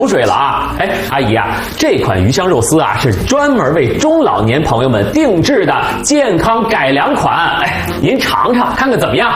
口水了啊！哎，阿姨啊，这款鱼香肉丝啊是专门为中老年朋友们定制的健康改良款。哎，您尝尝看看怎么样？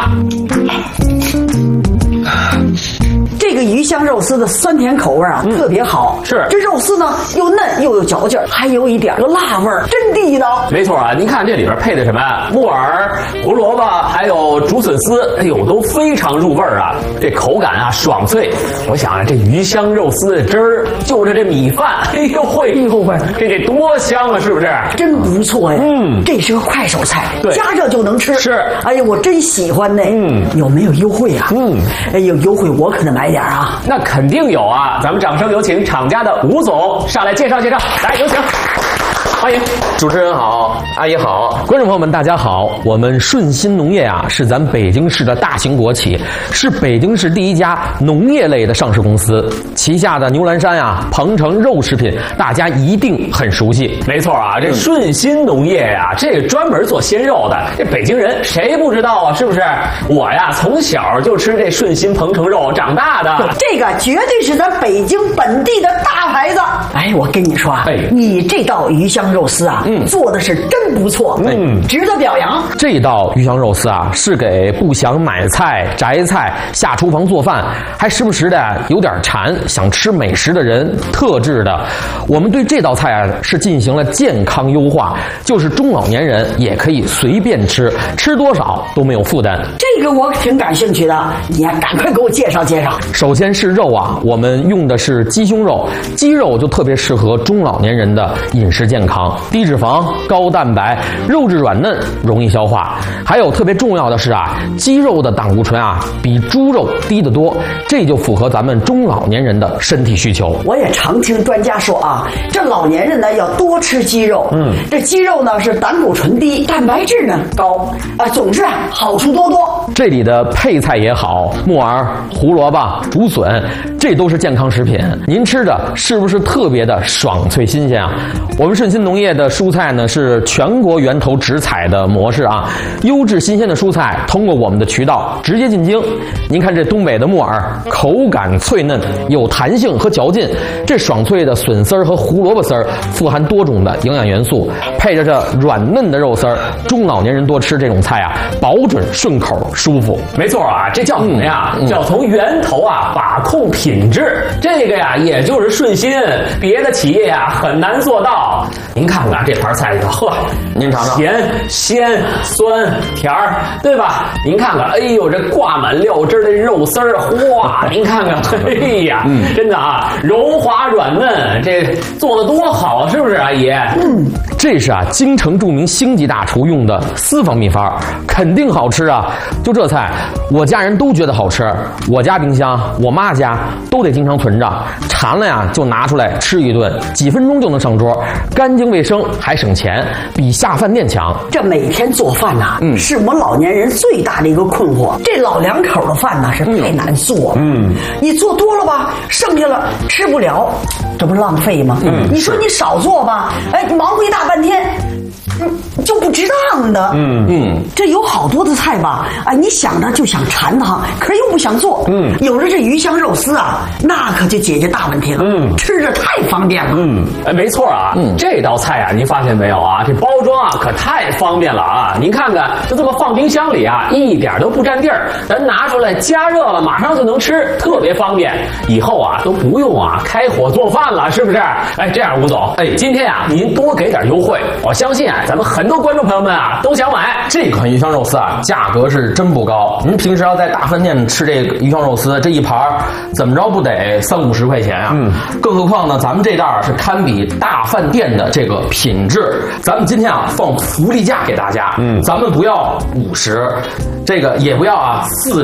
这个鱼香肉丝的酸甜口味啊，特别好。 是， 这肉丝呢又嫩又有嚼劲儿，还有一点辣味儿，真地道。 没错啊，您看这里边配的什么呀？木耳、胡萝卜，还有竹笋丝，哎呦，都非常入味儿啊。这口感啊爽脆。我想啊，这鱼香肉丝的汁儿就着这米饭，哎呦会，这得多香啊，是不是？ 真不错呀。这是个快手菜， 对， 加热就能吃。 是， 哎呀，我真喜欢呢。有没有优惠啊？哎，有优惠我可得买点啊。 那肯定有啊，咱们掌声有请厂家的吴总上来介绍介绍，来有请。欢迎， 主持人好，阿姨好， 观众朋友们大家好。我们顺鑫农业啊是咱北京市的大型国企，是北京市第一家农业类的上市公司，旗下的牛栏山啊、鹏程肉食品大家一定很熟悉。 没错啊，这顺鑫农业呀，这个专门做鲜肉的，这北京人谁不知道啊？是不是？我呀从小就吃这顺鑫鹏程肉长大的， 这个绝对是咱北京本地的大牌子。哎，我跟你说啊，你这道鱼香肉丝啊，做的是真不错，值得表扬。 这道鱼香肉丝啊，是给不想买菜、摘菜、下厨房做饭，还时不时的有点馋、想吃美食的人特制的。我们对这道菜啊是进行了健康优化，就是中老年人也可以随便吃，吃多少都没有负担。 这个我挺感兴趣的，你呀赶快给我介绍介绍。 首先是肉啊，我们用的是鸡胸肉，鸡肉就特别适合中老年人的饮食健康，低脂肪、高蛋白，肉质软嫩，容易消化。还有特别重要的是啊，鸡肉的胆固醇啊比猪肉低得多，这就符合咱们中老年人的身体需求。 我也常听专家说啊，这老年人呢要多吃鸡肉，这鸡肉呢是胆固醇低，蛋白质呢高，总之啊好处多多。 这里的配菜也好，木耳、胡萝卜、竹笋，这都是健康食品。您吃着是不是特别的爽脆新鲜啊？我们顺鑫农业的蔬菜呢是全国源头直采的模式啊，优质新鲜的蔬菜通过我们的渠道直接进京。您看这东北的木耳，口感脆嫩，有弹性和嚼劲。这爽脆的笋丝儿和胡萝卜丝儿富含多种的营养元素，配着这软嫩的肉丝儿，中老年人多吃这种菜啊，保准顺口舒服。 没错啊，这叫什么呀？叫从源头啊把控品质。这个呀，也就是顺鑫，别的企业啊很难做到。您看看这盘菜里头，呵， 您尝尝， 甜、鲜、酸、甜儿，对吧？您看看，哎呦，这挂满料汁的肉丝儿，哇，您看看，哎呀，真的啊，柔滑软嫩，这做的多好，是不是，阿姨？ 这是啊，京城著名星级大厨用的私房秘方，肯定好吃啊！就这菜，我家人都觉得好吃。我家冰箱、我妈家都得经常存着，馋了呀就拿出来吃一顿，几分钟就能上桌，干净卫生还省钱，比下饭店强。 这每天做饭呐，是我老年人最大的一个困惑。这老两口的饭呐是太难做了，你做多了吧，剩下了吃不了，这不浪费吗？你说你少做吧，哎，忙活一大半天。就不值当的，这有好多的菜吧，你想着就想馋它，可是又不想做，有了这鱼香肉丝啊，那可就解决大问题了，吃着太方便了， 哎，没错啊，这道菜啊，您发现没有啊？这包装啊可太方便了啊！您看看，就这么放冰箱里啊，一点都不占地儿，咱拿出来加热了，马上就能吃，特别方便。以后啊都不用啊开火做饭了，是不是？哎，这样吴总，哎，今天啊您多给点优惠，我相信啊咱们很多观众朋友们啊都想买这款鱼香肉丝啊，价格是真不高。您平时要在大饭店吃这个鱼香肉丝，这一盘怎么着不得30-50块钱啊？更何况呢，咱们这袋是堪比大饭店的这个品质。咱们今天啊放福利价给大家，咱们不要50，这个也不要啊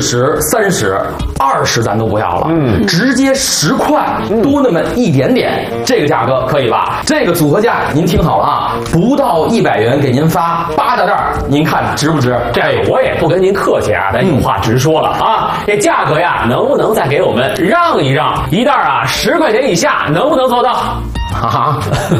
40、30、20，咱都不要了，直接10块，多那么一点点，这个价格可以吧？这个组合价您听好了啊，不到100元给您发8大袋，您看值不值？ 这我也不跟您客气啊，咱有话直说了啊，这价格呀，能不能再给我们让一让？一袋啊10块钱以下，能不能做到？ 啊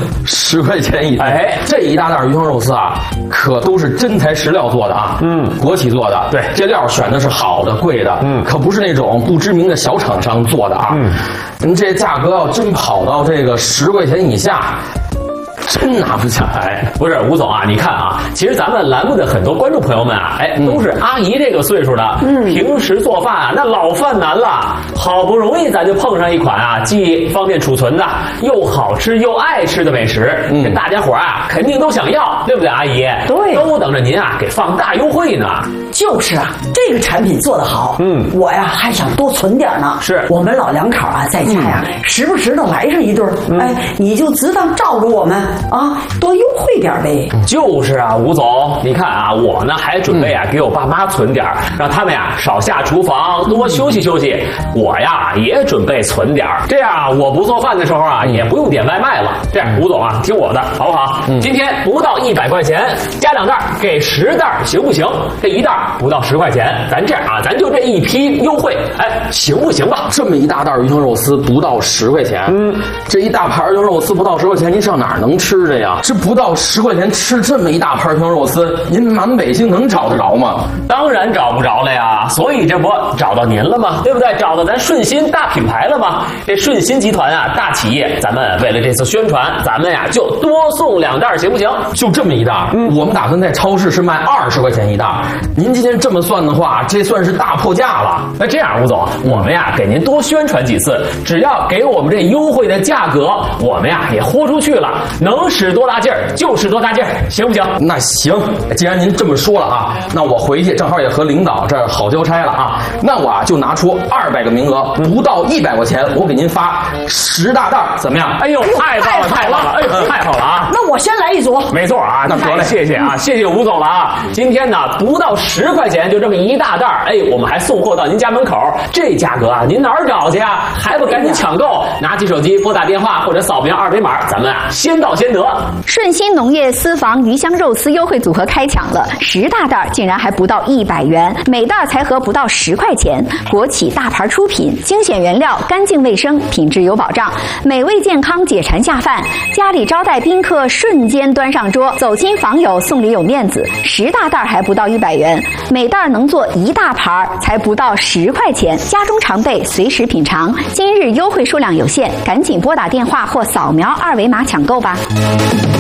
，10块钱一袋。哎，这一大袋鱼香肉丝啊，可都是真材实料做的啊。国企做的。 对， 这料选的是好的、贵的。可不是那种不知名的小厂商做的啊。您这价格要真跑到这个10块钱以下，真拿不起来。 不是吴总啊，你看啊，其实咱们栏目的很多观众朋友们啊，都是阿姨这个岁数的，平时做饭啊，那老犯难了，好不容易咱就碰上一款啊，既方便储存的，又好吃又爱吃的美食，这大家伙啊肯定都想要，对不对，阿姨？ 对， 都等着您啊给放大优惠呢。 就是啊，这个产品做得好，我呀还想多存点呢。 是我们老两口啊在家呀，时不时的来上一顿，你就只当照顾我们啊，多优惠点呗。 就是啊，吴总，你看啊，我呢还准备啊给我爸妈存点，让他们呀少下厨房，多休息休息。我呀也准备存点，这样我不做饭的时候啊，也不用点外卖了。这样，吴总啊，听我的，好不好？今天不到100块钱，加2袋，给10袋，行不行？这一袋不到10块钱，咱这样啊，咱就这一批优惠，行不行吧？ 这么一大袋鱼香肉丝不到10块钱，这一大盘鱼香肉丝不到10块钱，您上哪儿能吃去呀？这不到10块钱吃这么一大盘鱼香肉丝，您满北京能找得着吗？ 当然找不着了呀，所以这不找到您了吗？对不对？找到咱顺心大品牌了吗？这顺心集团啊，大企业，咱们为了这次宣传，咱们呀就多送2袋，行不行？ 就这么一袋，我们打算在超市是卖20块钱一袋。您今天这么算的话，这算是大破价了。 那这样，吴总，我们呀给您多宣传几次，只要给我们这优惠的价格，我们呀也豁出去了，能使多大劲儿就使多大劲儿，行不行？ 那行，既然您这么说了啊，那我回去正好也和领导这儿好交差了啊，那我啊就拿出200个名额，不到100块钱，我给您发10大袋，怎么样？ 哎呦，太棒了，太棒了！哎呦，太好了啊！ 那我先来一组。 没错啊，那得了，谢谢啊，谢谢吴总了啊！今天呢，不到10块钱就这么一大袋，我们还送货到您家门口，这价格啊，您哪儿找去啊？还不赶紧抢购？拿起手机拨打电话或者扫描2维码，咱们啊先到先得。 顺心农业私房鱼香肉丝优惠组合开抢了，10大袋竟然还不到100元，每袋才合不到10块钱。国企大牌出品，精选原料，干净卫生，品质有保障，美味健康，解馋下饭。家里招待宾客，瞬间端上桌，走亲访友送礼有面子。10大袋还不到100元，每袋能做1大盘，才不到10块钱。家中常备，随时品尝。今日优惠数量有限，赶紧拨打电话或扫描2维码抢购吧。